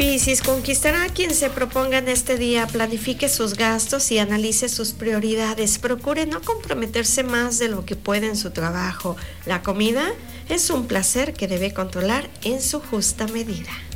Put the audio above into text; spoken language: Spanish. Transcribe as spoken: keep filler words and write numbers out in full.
Piscis, conquistará a quien se proponga en este día. Planifique sus gastos y analice sus prioridades. Procure no comprometerse más de lo que puede en su trabajo. La comida es un placer que debe controlar en su justa medida.